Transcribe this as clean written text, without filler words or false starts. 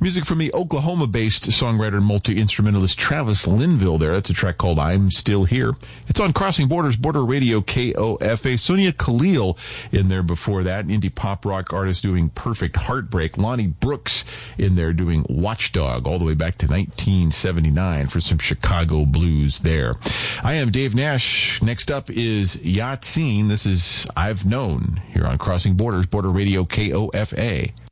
Music from the Oklahoma-based songwriter and multi-instrumentalist Travis Linville there. That's a track called I'm Still Here. It's on Crossing Borders, Border Radio KOFA. Sonia Khalil in there before that. An indie pop rock artist doing Perfect Heartbreak. Lonnie Brooks in there doing Watchdog all the way back to 1979 for some Chicago blues there. I am Dave Nash. Next up is Yatseen. This is I've Known here on Crossing Borders, Border Radio KOFA.